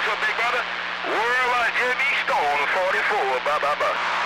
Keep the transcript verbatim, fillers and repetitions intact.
up, big brother? World like Jimmy Stone, forty-four. Bye, bye, bye.